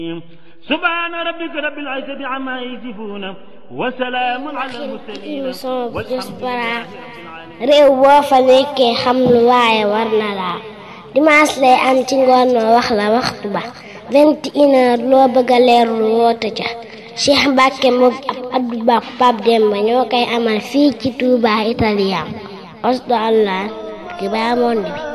سبحان ربك رب العزة عما يصفون وسلام على المرسلين réew boo fa nekkee xam lu waaye war na laa dimanche lay am ci ngoon noo wax la waxtu ba 21h loo bëgg a leerlu woote ca Cheikh Mbacke moom ab Abdou Ba Pape Demba ñoo koy amal fii ci Touba Italien osdo Allah ki ba monde bi